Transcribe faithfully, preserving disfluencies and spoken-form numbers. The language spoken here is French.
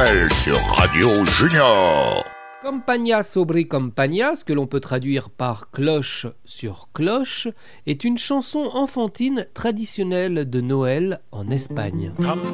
Noël sur Radio Junior. Campagna sobre campagna, ce que l'on peut traduire par cloche sur cloche, est une chanson enfantine traditionnelle de Noël en Espagne.